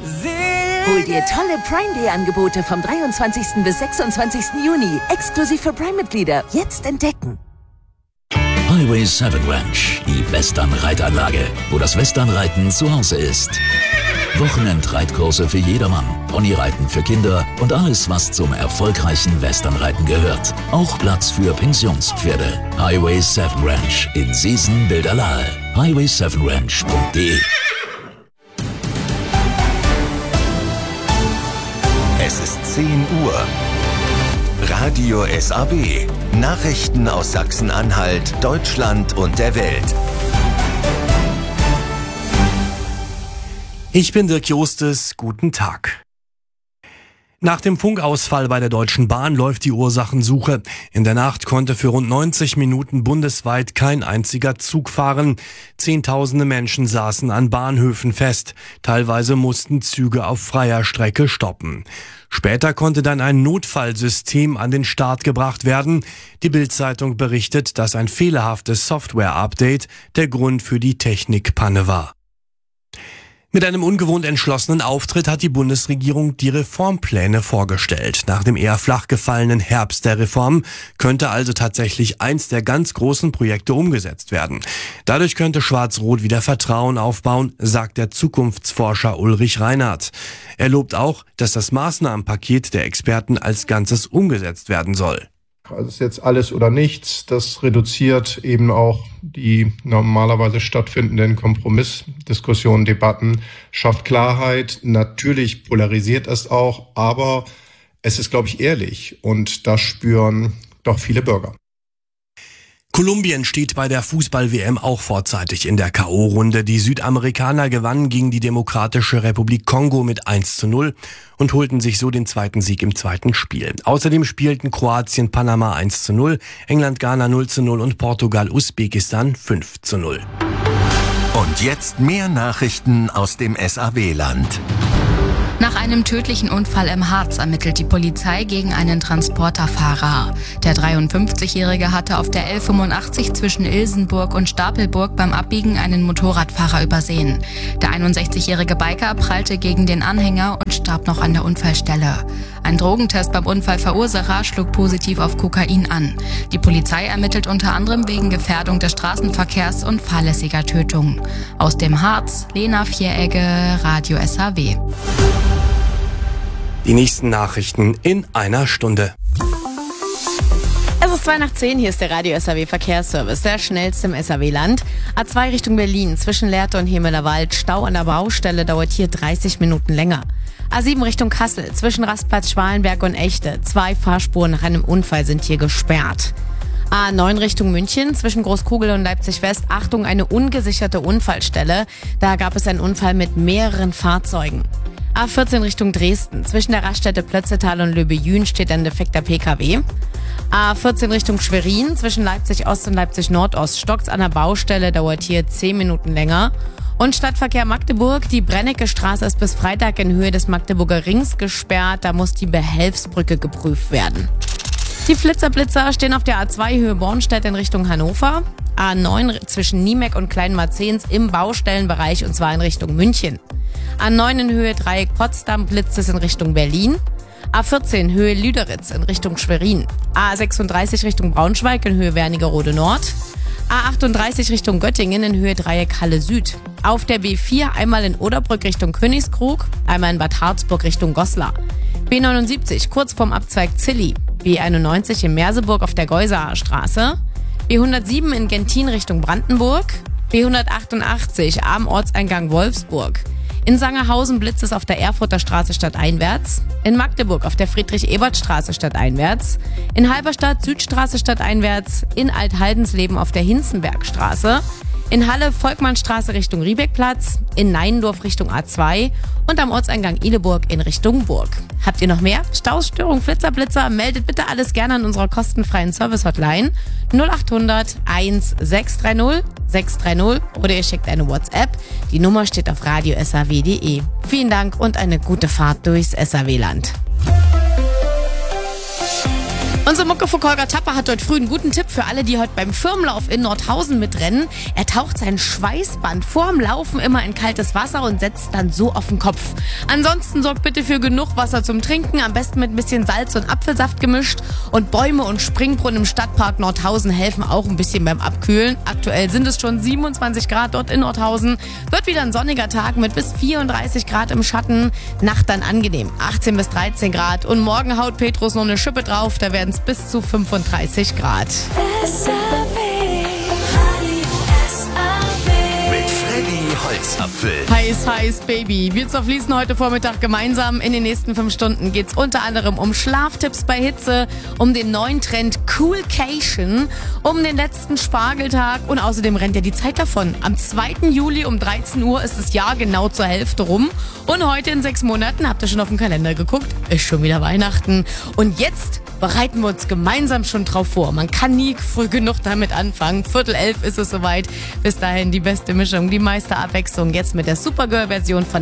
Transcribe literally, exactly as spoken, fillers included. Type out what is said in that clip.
Hol dir tolle Prime Day Angebote vom dreiundzwanzigsten bis sechsundzwanzigsten Juni. Exklusiv für Prime-Mitglieder. Jetzt entdecken. Highway sieben Ranch, die Western-Reitanlage, wo das Westernreiten zu Hause ist. Wochenendreitkurse für jedermann, Ponyreiten für Kinder und alles, was zum erfolgreichen Westernreiten gehört. Auch Platz für Pensionspferde. Highway sieben Ranch in Seesen-Bilderlahe. highway sieben ranch punkt de. Es ist zehn Uhr. Radio S A W. Nachrichten aus Sachsen-Anhalt, Deutschland und der Welt. Ich bin Dirk Jostes. Guten Tag. Nach dem Funkausfall bei der Deutschen Bahn läuft die Ursachensuche. In der Nacht konnte für rund neunzig Minuten bundesweit kein einziger Zug fahren. Zehntausende Menschen saßen an Bahnhöfen fest. Teilweise mussten Züge auf freier Strecke stoppen. Später konnte dann ein Notfallsystem an den Start gebracht werden. Die Bild-Zeitung berichtet, dass ein fehlerhaftes Software-Update der Grund für die Technikpanne war. Mit einem ungewohnt entschlossenen Auftritt hat die Bundesregierung die Reformpläne vorgestellt. Nach dem eher flach gefallenen Herbst der Reform könnte also tatsächlich eins der ganz großen Projekte umgesetzt werden. Dadurch könnte Schwarz-Rot wieder Vertrauen aufbauen, sagt der Zukunftsforscher Ulrich Reinhardt. Er lobt auch, dass das Maßnahmenpaket der Experten als Ganzes umgesetzt werden soll. Also es ist jetzt alles oder nichts. Das reduziert eben auch die normalerweise stattfindenden Kompromissdiskussionen, Debatten, schafft Klarheit. Natürlich polarisiert es auch, aber es ist, glaube ich, ehrlich und das spüren doch viele Bürger. Kolumbien steht bei der Fußball-W M auch vorzeitig in der K O-Runde. Die Südamerikaner gewannen gegen die Demokratische Republik Kongo mit eins zu null und holten sich so den zweiten Sieg im zweiten Spiel. Außerdem spielten Kroatien Panama eins zu null, England Ghana null zu null und Portugal Usbekistan fünf zu null. Und jetzt mehr Nachrichten aus dem S A W-Land. Nach einem tödlichen Unfall im Harz ermittelt die Polizei gegen einen Transporterfahrer. Der dreiundfünfzigjährige hatte auf der L fünfundachtzig zwischen Ilsenburg und Stapelburg beim Abbiegen einen Motorradfahrer übersehen. Der einundsechzigjährige Biker prallte gegen den Anhänger und starb noch an der Unfallstelle. Ein Drogentest beim Unfallverursacher schlug positiv auf Kokain an. Die Polizei ermittelt unter anderem wegen Gefährdung des Straßenverkehrs und fahrlässiger Tötung. Aus dem Harz, Lena Vieregge, Radio S A W. Die nächsten Nachrichten in einer Stunde. Es ist zwei nach zehn, hier ist der Radio S A W Verkehrsservice, der schnellste im S A W-Land. A zwei Richtung Berlin, zwischen Lehrte und Hemelerwald, Stau an der Baustelle, dauert hier dreißig Minuten länger. A sieben Richtung Kassel, zwischen Rastplatz Schwalenberg und Echte, zwei Fahrspuren nach einem Unfall sind hier gesperrt. A neun Richtung München, zwischen Großkugel und Leipzig West, Achtung, eine ungesicherte Unfallstelle. Da gab es einen Unfall mit mehreren Fahrzeugen. A vierzehn Richtung Dresden, zwischen der Raststätte Plötzetal und Löbejün steht ein defekter P K W. A vierzehn Richtung Schwerin, zwischen Leipzig Ost und Leipzig Nordost, stockt's an der Baustelle, dauert hier zehn Minuten länger. Und Stadtverkehr Magdeburg, die Brennecke Straße ist bis Freitag in Höhe des Magdeburger Rings gesperrt, da muss die Behelfsbrücke geprüft werden. Die Flitzerblitzer stehen auf der A zwei Höhe Bornstedt in Richtung Hannover. A neun zwischen Niemeck und Kleinmarzens im Baustellenbereich und zwar in Richtung München. A neun in Höhe Dreieck Potsdam blitzt es in Richtung Berlin. A vierzehn Höhe Lüderitz in Richtung Schwerin. A sechsunddreißig Richtung Braunschweig in Höhe Wernigerode Nord. A achtunddreißig Richtung Göttingen in Höhe Dreieck Halle Süd. Auf der B vier einmal in Oderbrück Richtung Königskrug, einmal in Bad Harzburg Richtung Goslar. B neunundsiebzig kurz vorm Abzweig Zilli. B einundneunzig in Merseburg auf der Geusaaer Straße. B hundertsieben in Gentin Richtung Brandenburg. B hundertachtundachtzig am Ortseingang Wolfsburg. In Sangerhausen blitzt es auf der Erfurter Straße stadteinwärts. In Magdeburg auf der Friedrich-Ebert-Straße stadteinwärts. In Halberstadt Südstraße stadteinwärts. In Althaldенsleben auf der Hinzenbergstraße. In Halle Volkmannstraße Richtung Riebeckplatz. In Neinendorf Richtung A zwei. Und am Ortseingang Ihleburg in Richtung Burg. Habt ihr noch mehr? Staus, Störung, Flitzer, Blitzer? Meldet bitte alles gerne an unserer kostenfreien Service-Hotline null achthundert eins sechs drei null sechs drei null oder ihr schickt eine WhatsApp. Die Nummer steht auf radio s a w punkt de. Vielen Dank und eine gute Fahrt durchs S A W-Land. Unser Muckefuck Holger Tapper hat heute früh einen guten Tipp für alle, die heute beim Firmenlauf in Nordhausen mitrennen. Er taucht sein Schweißband vorm Laufen immer in kaltes Wasser und setzt dann so auf den Kopf. Ansonsten sorgt bitte für genug Wasser zum Trinken, am besten mit ein bisschen Salz und Apfelsaft gemischt. Und Bäume und Springbrunnen im Stadtpark Nordhausen helfen auch ein bisschen beim Abkühlen. Aktuell sind es schon siebenundzwanzig Grad dort in Nordhausen. Wird wieder ein sonniger Tag mit bis vierunddreißig Grad im Schatten. Nacht dann angenehm, achtzehn bis dreizehn Grad. Und morgen haut Petrus noch eine Schippe drauf, da werden es bis zu fünfunddreißig Grad. Mit Freddy Holzapfel. Heiß, heiß, Baby. Wir zerfließen heute Vormittag gemeinsam. In den nächsten fünf Stunden geht's unter anderem um Schlaftipps bei Hitze, um den neuen Trend Coolcation, um den letzten Spargeltag und außerdem rennt ja die Zeit davon. Am zweiten Juli um dreizehn Uhr ist das Jahr genau zur Hälfte rum. Und heute in sechs Monaten, habt ihr schon auf den Kalender geguckt, ist schon wieder Weihnachten. Und jetzt bereiten wir uns gemeinsam schon drauf vor. Man kann nie früh genug damit anfangen. Viertel elf ist es soweit. Bis dahin die beste Mischung, die meiste Abwechslung. Jetzt mit der Supergirl-Version von